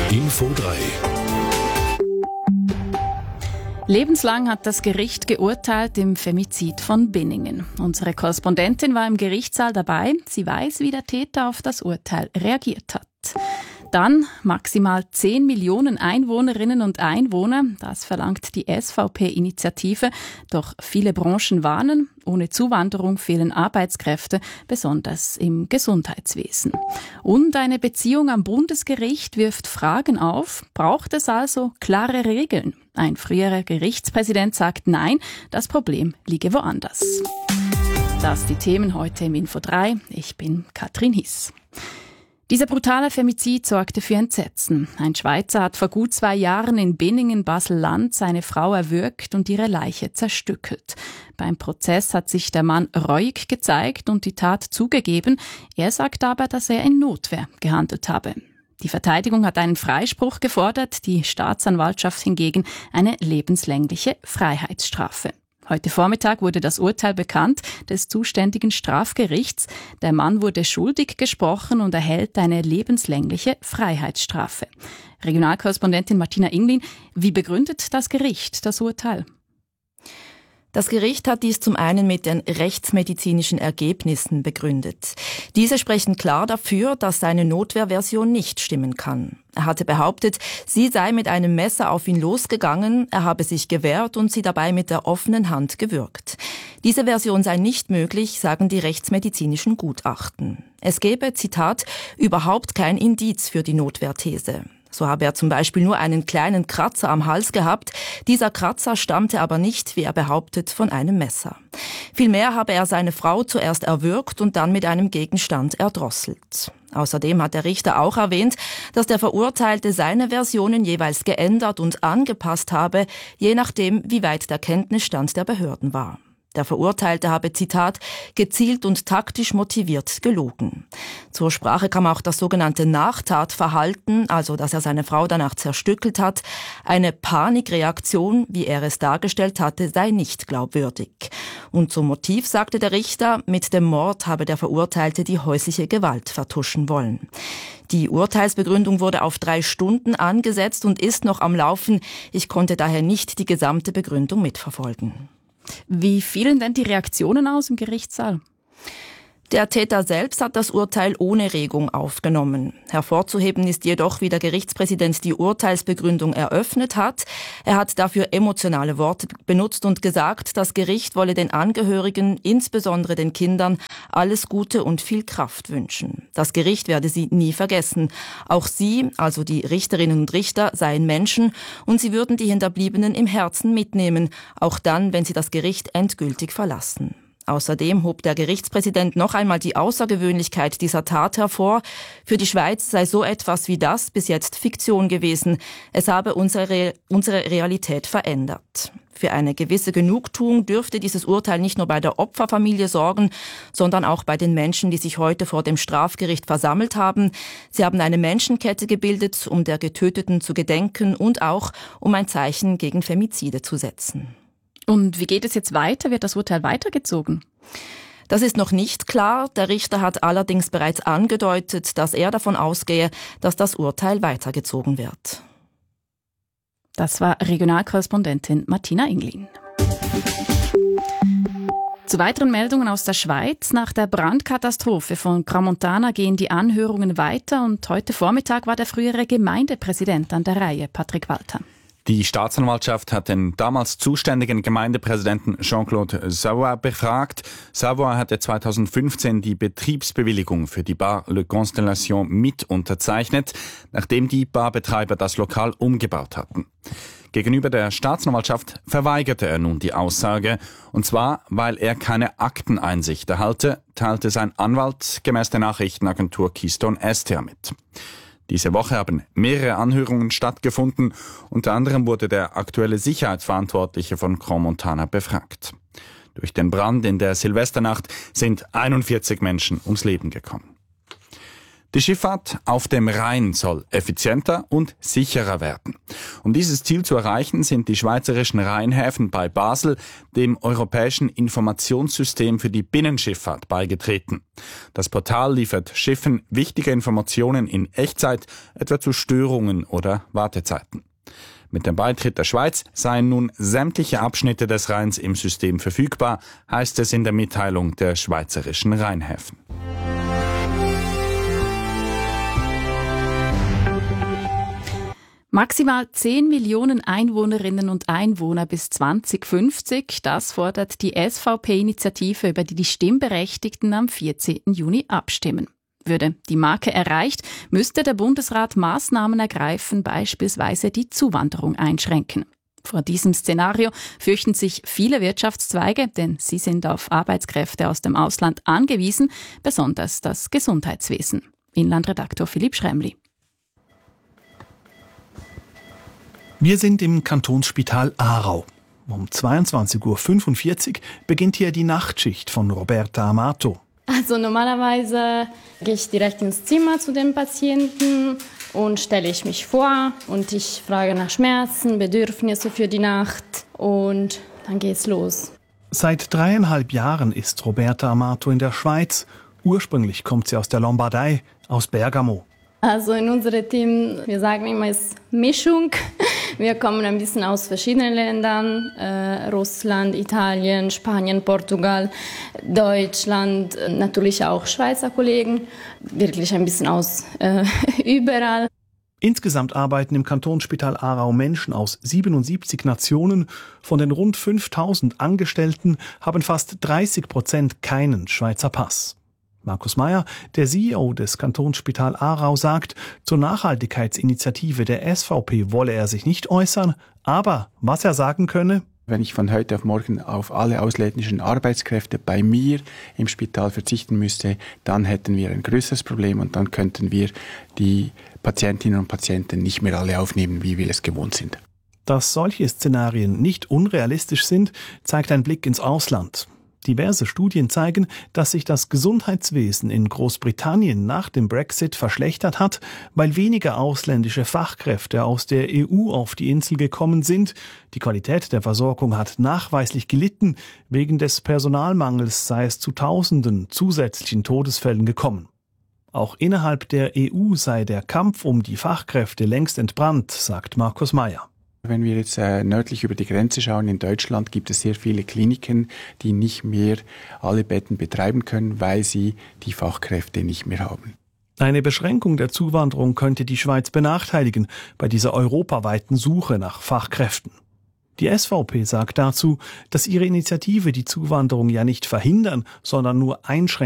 Info 3. Lebenslang hat das Gericht geurteilt im Femizid von Binningen. Unsere Korrespondentin war im Gerichtssaal dabei. Sie weiß, wie der Täter auf das Urteil reagiert hat. Dann maximal 10 Millionen Einwohnerinnen und Einwohner. Das verlangt die SVP-Initiative. Doch viele Branchen warnen, ohne Zuwanderung fehlen Arbeitskräfte, besonders im Gesundheitswesen. Und eine Beziehung am Bundesgericht wirft Fragen auf. Braucht es also klare Regeln? Ein früherer Gerichtspräsident sagt nein, das Problem liege woanders. Das die Themen heute im Info 3. Ich bin Katrin Hiss. Dieser brutale Femizid sorgte für Entsetzen. Ein Schweizer hat vor gut 2 Jahren in Binningen, Basel-Land, seine Frau erwürgt und ihre Leiche zerstückelt. Beim Prozess hat sich der Mann reuig gezeigt und die Tat zugegeben. Er sagt aber, dass er in Notwehr gehandelt habe. Die Verteidigung hat einen Freispruch gefordert, die Staatsanwaltschaft hingegen eine lebenslängliche Freiheitsstrafe. Heute Vormittag wurde das Urteil bekannt des zuständigen Strafgerichts. Der Mann wurde schuldig gesprochen und erhält eine lebenslängliche Freiheitsstrafe. Regionalkorrespondentin Martina Inglin, wie begründet das Gericht das Urteil? Das Gericht hat dies zum einen mit den rechtsmedizinischen Ergebnissen begründet. Diese sprechen klar dafür, dass seine Notwehrversion nicht stimmen kann. Er hatte behauptet, sie sei mit einem Messer auf ihn losgegangen, er habe sich gewehrt und sie dabei mit der offenen Hand gewürgt. Diese Version sei nicht möglich, sagen die rechtsmedizinischen Gutachten. Es gebe, Zitat, überhaupt kein Indiz für die Notwehrthese. So habe er zum Beispiel nur einen kleinen Kratzer am Hals gehabt. Dieser Kratzer stammte aber nicht, wie er behauptet, von einem Messer. Vielmehr habe er seine Frau zuerst erwürgt und dann mit einem Gegenstand erdrosselt. Außerdem hat der Richter auch erwähnt, dass der Verurteilte seine Versionen jeweils geändert und angepasst habe, je nachdem, wie weit der Kenntnisstand der Behörden war. Der Verurteilte habe, Zitat, gezielt und taktisch motiviert gelogen. Zur Sprache kam auch das sogenannte Nachtatverhalten, also dass er seine Frau danach zerstückelt hat. Eine Panikreaktion, wie er es dargestellt hatte, sei nicht glaubwürdig. Und zum Motiv sagte der Richter, mit dem Mord habe der Verurteilte die häusliche Gewalt vertuschen wollen. Die Urteilsbegründung wurde auf 3 Stunden angesetzt und ist noch am Laufen. Ich konnte daher nicht die gesamte Begründung mitverfolgen. Wie fielen denn die Reaktionen aus im Gerichtssaal? Der Täter selbst hat das Urteil ohne Regung aufgenommen. Hervorzuheben ist jedoch, wie der Gerichtspräsident die Urteilsbegründung eröffnet hat. Er hat dafür emotionale Worte benutzt und gesagt, das Gericht wolle den Angehörigen, insbesondere den Kindern, alles Gute und viel Kraft wünschen. Das Gericht werde sie nie vergessen. Auch sie, also die Richterinnen und Richter, seien Menschen und sie würden die Hinterbliebenen im Herzen mitnehmen, auch dann, wenn sie das Gericht endgültig verlassen. Außerdem hob der Gerichtspräsident noch einmal die Außergewöhnlichkeit dieser Tat hervor. Für die Schweiz sei so etwas wie das bis jetzt Fiktion gewesen. Es habe unsere Realität verändert. Für eine gewisse Genugtuung dürfte dieses Urteil nicht nur bei der Opferfamilie sorgen, sondern auch bei den Menschen, die sich heute vor dem Strafgericht versammelt haben. Sie haben eine Menschenkette gebildet, um der Getöteten zu gedenken und auch, um ein Zeichen gegen Femizide zu setzen. Und wie geht es jetzt weiter? Wird das Urteil weitergezogen? Das ist noch nicht klar. Der Richter hat allerdings bereits angedeutet, dass er davon ausgehe, dass das Urteil weitergezogen wird. Das war Regionalkorrespondentin Martina Inglin. Zu weiteren Meldungen aus der Schweiz. Nach der Brandkatastrophe von Crans-Montana gehen die Anhörungen weiter und heute Vormittag war der frühere Gemeindepräsident an der Reihe, Patrick Walter. Die Staatsanwaltschaft hat den damals zuständigen Gemeindepräsidenten Jean-Claude Savoy befragt. Savoy hatte 2015 die Betriebsbewilligung für die Bar Le Constellation mit unterzeichnet, nachdem die Barbetreiber das Lokal umgebaut hatten. Gegenüber der Staatsanwaltschaft verweigerte er nun die Aussage, und zwar, weil er keine Akteneinsicht erhalte, teilte sein Anwalt gemäß der Nachrichtenagentur Keystone STR mit. Diese Woche haben mehrere Anhörungen stattgefunden. Unter anderem wurde der aktuelle Sicherheitsverantwortliche von Crans-Montana befragt. Durch den Brand in der Silvesternacht sind 41 Menschen ums Leben gekommen. Die Schifffahrt auf dem Rhein soll effizienter und sicherer werden. Um dieses Ziel zu erreichen, sind die schweizerischen Rheinhäfen bei Basel dem Europäischen Informationssystem für die Binnenschifffahrt beigetreten. Das Portal liefert Schiffen wichtige Informationen in Echtzeit, etwa zu Störungen oder Wartezeiten. Mit dem Beitritt der Schweiz seien nun sämtliche Abschnitte des Rheins im System verfügbar, heißt es in der Mitteilung der schweizerischen Rheinhäfen. Maximal 10 Millionen Einwohnerinnen und Einwohner bis 2050, das fordert die SVP-Initiative, über die die Stimmberechtigten am 14. Juni abstimmen. Würde die Marke erreicht, müsste der Bundesrat Maßnahmen ergreifen, beispielsweise die Zuwanderung einschränken. Vor diesem Szenario fürchten sich viele Wirtschaftszweige, denn sie sind auf Arbeitskräfte aus dem Ausland angewiesen, besonders das Gesundheitswesen. Inlandredaktor Philipp Schremli. Wir sind im Kantonsspital Aarau. Um 22:45 Uhr beginnt hier die Nachtschicht von Roberta Amato. Also normalerweise gehe ich direkt ins Zimmer zu den Patienten und stelle ich mich vor und ich frage nach Schmerzen, Bedürfnisse für die Nacht und dann geht's los. Seit 3,5 Jahren ist Roberta Amato in der Schweiz. Ursprünglich kommt sie aus der Lombardei, aus Bergamo. Also in unserem Team, wir sagen immer, es ist Mischung. Wir kommen ein bisschen aus verschiedenen Ländern, Russland, Italien, Spanien, Portugal, Deutschland, natürlich auch Schweizer Kollegen, wirklich ein bisschen aus überall. Insgesamt arbeiten im Kantonsspital Aarau Menschen aus 77 Nationen. Von den rund 5.000 Angestellten haben fast 30% keinen Schweizer Pass. Markus Meyer, der CEO des Kantonsspital Aarau, sagt, zur Nachhaltigkeitsinitiative der SVP wolle er sich nicht äußern, aber was er sagen könne: Wenn ich von heute auf morgen auf alle ausländischen Arbeitskräfte bei mir im Spital verzichten müsste, dann hätten wir ein größeres Problem und dann könnten wir die Patientinnen und Patienten nicht mehr alle aufnehmen, wie wir es gewohnt sind. Dass solche Szenarien nicht unrealistisch sind, zeigt ein Blick ins Ausland. Diverse Studien zeigen, dass sich das Gesundheitswesen in Großbritannien nach dem Brexit verschlechtert hat, weil weniger ausländische Fachkräfte aus der EU auf die Insel gekommen sind. Die Qualität der Versorgung hat nachweislich gelitten. Wegen des Personalmangels sei es zu Tausenden zusätzlichen Todesfällen gekommen. Auch innerhalb der EU sei der Kampf um die Fachkräfte längst entbrannt, sagt Markus Meyer. Wenn wir jetzt nördlich über die Grenze schauen, in Deutschland gibt es sehr viele Kliniken, die nicht mehr alle Betten betreiben können, weil sie die Fachkräfte nicht mehr haben. Eine Beschränkung der Zuwanderung könnte die Schweiz benachteiligen bei dieser europaweiten Suche nach Fachkräften. Die SVP sagt dazu, dass ihre Initiative die Zuwanderung ja nicht verhindern, sondern nur einschränken